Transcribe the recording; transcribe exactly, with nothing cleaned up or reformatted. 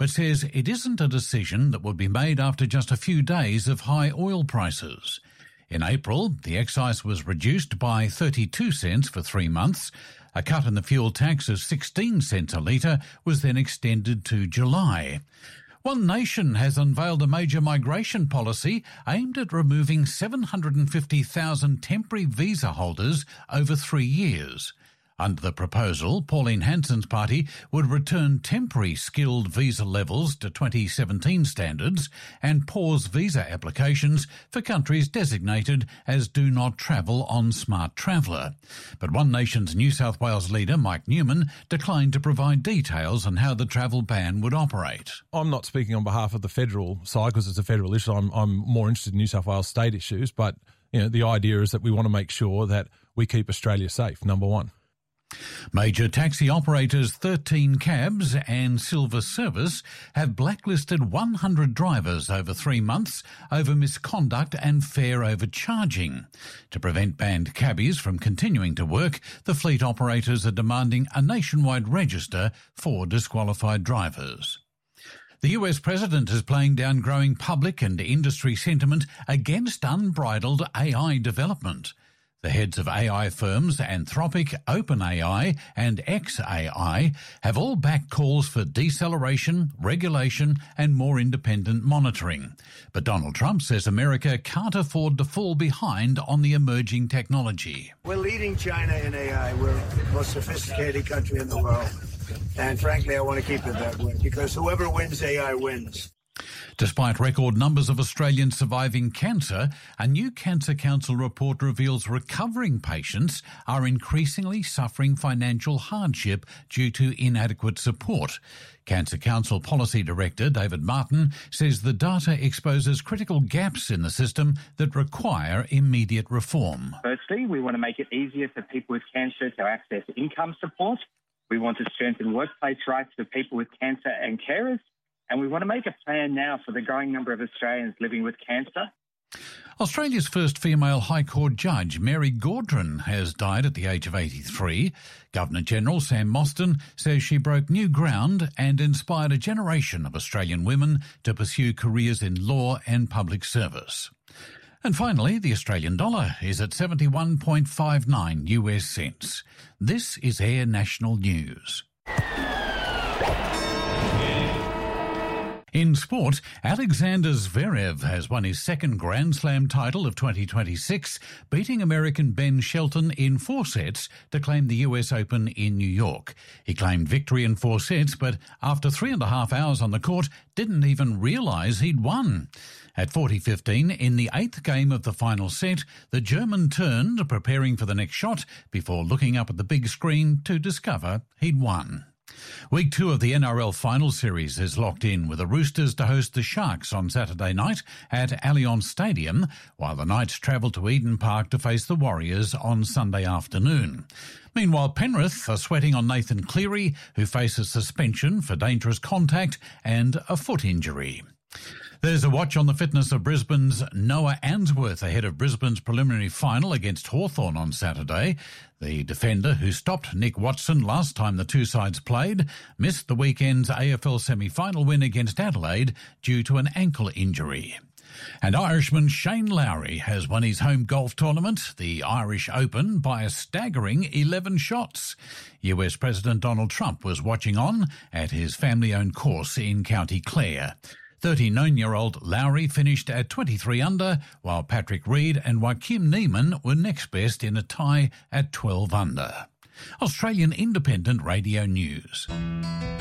but says it isn't a decision that would be made after just a few days of high oil prices. In April, the excise was reduced by thirty-two cents for three months. A cut in the fuel tax of sixteen cents a litre was then extended to July. One Nation has unveiled a major migration policy aimed at removing seven hundred fifty thousand temporary visa holders over three years. Under the proposal, Pauline Hanson's party would return temporary skilled visa levels to twenty seventeen standards and pause visa applications for countries designated as Do Not Travel on Smart Traveller. But One Nation's New South Wales leader, Mike Newman, declined to provide details on how the travel ban would operate. I'm not speaking on behalf of the federal side because it's a federal issue. I'm, I'm more interested in New South Wales state issues, but you know, the idea is that we want to make sure that we keep Australia safe, number one. Major taxi operators thirteen Cabs and Silver Service have blacklisted one hundred drivers over three months over misconduct and fare overcharging. To prevent banned cabbies from continuing to work, the fleet operators are demanding a nationwide register for disqualified drivers. The U S president is playing down growing public and industry sentiment against unbridled A I development. The heads of A I firms Anthropic, OpenAI and xAI have all backed calls for deceleration, regulation and more independent monitoring. But Donald Trump says America can't afford to fall behind on the emerging technology. We're leading China in A I. We're the most sophisticated country in the world. And frankly, I want to keep it that way because whoever wins A I wins. Despite record numbers of Australians surviving cancer, a new Cancer Council report reveals recovering patients are increasingly suffering financial hardship due to inadequate support. Cancer Council Policy Director David Martin says the data exposes critical gaps in the system that require immediate reform. Firstly, we want to make it easier for people with cancer to access income support. We want to strengthen workplace rights for people with cancer and carers. And we want to make a plan now for the growing number of Australians living with cancer. Australia's first female High Court judge, Mary Gaudron, has died at the age of eighty-three. Governor-General Sam Mostyn says she broke new ground and inspired a generation of Australian women to pursue careers in law and public service. And finally, the Australian dollar is at seventy-one point five nine U S cents. This is Air National News. In sport, Alexander Zverev has won his second Grand Slam title of twenty twenty-six, beating American Ben Shelton in four sets to claim the U S Open in New York. He claimed victory in four sets, but after three and a half hours on the court, didn't even realise he'd won. At forty fifteen, in the eighth game of the final set, the German turned, preparing for the next shot, before looking up at the big screen to discover he'd won. Week two of the N R L Final Series is locked in, with the Roosters to host the Sharks on Saturday night at Allianz Stadium, while the Knights travel to Eden Park to face the Warriors on Sunday afternoon. Meanwhile, Penrith are sweating on Nathan Cleary, who faces suspension for dangerous contact and a foot injury. There's a watch on the fitness of Brisbane's Noah Answorth ahead of Brisbane's preliminary final against Hawthorn on Saturday. The defender, who stopped Nick Watson last time the two sides played, missed the weekend's A F L semi-final win against Adelaide due to an ankle injury. And Irishman Shane Lowry has won his home golf tournament, the Irish Open, by a staggering eleven shots. U S President Donald Trump was watching on at his family-owned course in County Clare. thirty-nine-year-old Lowry finished at twenty-three under, while Patrick Reed and Joaquim Niemann were next best in a tie at twelve under. Australian Independent Radio News.